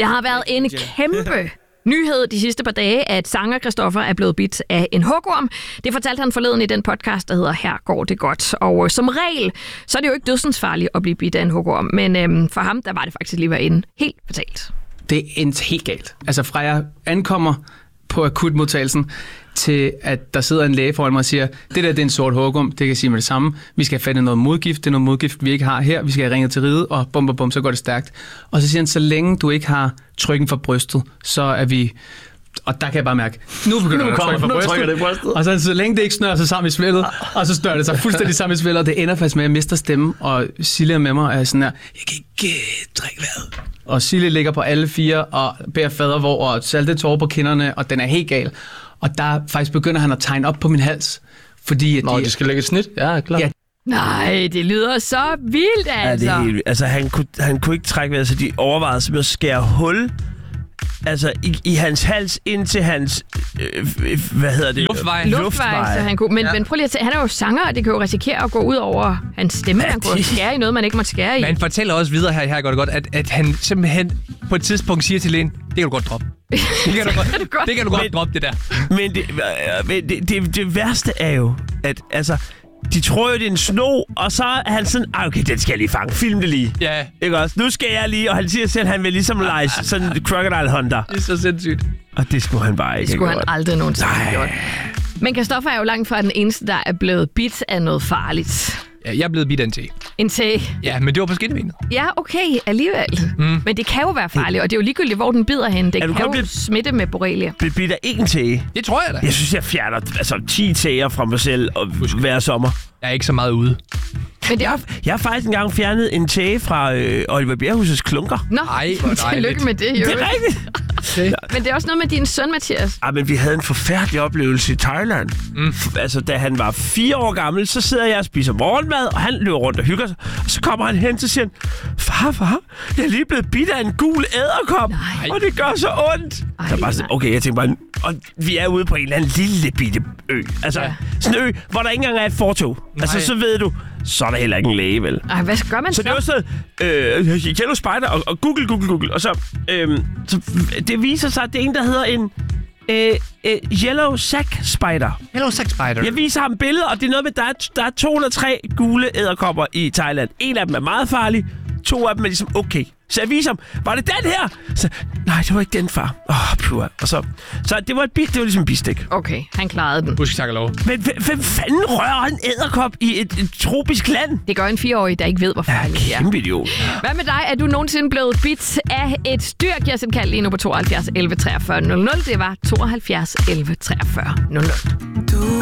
Det har været en kæmpe nyhed de sidste par dage, at sanger Christoffer er blevet bidt af en hugorm. Det fortalte han forleden i den podcast, der hedder Her går det godt. Og som regel, så er det jo ikke dødsensfarligt at blive bidt af en hugorm. Men for ham, der var det faktisk lige været inde helt fatalt. Det er endt helt galt. Altså fra jeg ankommer på akutmodtagelsen, til at der sidder en læge foran mig og siger, det er en sort hugorm, det kan jeg sige med det samme. Vi skal have fat i noget modgift, det er noget modgift, vi ikke har her. Vi skal have ringet til riget, og bum, så går det stærkt. Og så siger han, så længe du ikke har trykken for brystet, så er vi... Og der kan jeg bare mærke, nu begynder det at trykke for brystet. Og så længe det ikke snører sig sammen i svældet, og så snører det sig fuldstændig sammen i svældet, og det ender faktisk med, at jeg mister stemme, og Silje med mig er sådan her, jeg kan ikke drikke vejret. Og Silje ligger på alle fire, og bærer fadervor, og salte tårer på kinderne, og den er helt gal. Og der faktisk begynder han at tegne op på min hals, fordi... At de skal lægge et snit? Ja, klart. Ja. Nej, det lyder så vildt, altså. Ja, det er helt, altså, han kunne ikke trække vejret, så de overvejede simpelthen at skære hul altså i hans hals ind til hans Luftvej, så han kunne. Men prøv lige at han er jo sanger, og det kan jo risikere at gå ud over hans stemme. Han kunne skære i noget, man ikke måtte skære i. Men han fortæller også videre her går det godt, at han simpelthen på et tidspunkt siger til lægen, det kan du godt droppe. Det kan du godt droppe, det der. Men det værste er jo, at altså... De tror jo, det er en sno, og så er han sådan, okay, den skal jeg lige fange. Film det lige. Ja. Ikke også? Nu skal jeg lige, og han siger selv, han vil ligesom lege sådan en crocodile hunter. Det er så sindssygt. Og det skulle han bare ikke. Det skulle han aldrig nogensinde have gjort. Men Christoffer er jo langt fra den eneste, der er blevet bidt af noget farligt. Ja, jeg er blevet bidt af en tæ. En tæ? Ja, men det var på skinnebenet. Ja, okay, alligevel. Men det kan jo være farligt, og det er jo ligegyldigt, hvor den bider henne. Det kan jo smitte med borrelia. Blive bidt af én tæ? Det tror jeg da. Jeg synes, jeg fjerner 10 tæer fra mig selv hver sommer. Jeg er ikke så meget ude. Men det jeg har faktisk engang fjernet en tæge fra Oliver Bjerrehus' klunker. Nå, tillykke med det. Jo. Det er rigtigt. Okay. Men det er også noget med din søn, Mathias. Ja, men vi havde en forfærdelig oplevelse i Thailand. Altså, da han var 4 år gammel, så sidder jeg og spiser morgenmad, og han løber rundt og hygger sig. Og så kommer han hen til siger, far, jeg er lige blevet bidt af en gul edderkop, og det gør så ondt. Så bare sådan, okay, jeg tænker bare, og vi er ude på en eller anden lille bitte ø. Altså, sådan en ø, hvor der ikke engang er et fortog. Altså, så ved du, så er der heller ikke en læge, vel? Ej, hvad gør man så? Så det var sådan, Yellow Spider og Google, og så det viser sig, at det er en, der hedder en Yellow Sack Spider. Yellow Sack Spider. Jeg viser ham billeder, og det er noget med, der er 2 eller 3 gule edderkopper i Thailand. En af dem er meget farlig, 2 af dem er ligesom okay. Så jeg viser ham, var det den her? Så, nej, det var ikke den, far. Og så det var ligesom en bistik. Okay, han klarede den. Husk, tak og lov. Men hvem fanden rører en edderkop i et tropisk land? Det gør en 4-årig, der ikke ved, hvor farligt det er. Kæmpe idiot. Hvad med dig? Er du nogensinde blevet bidt af et dyr? Giv os en kald lige nu på 72 11 43 00. Det var 72 11 43 00.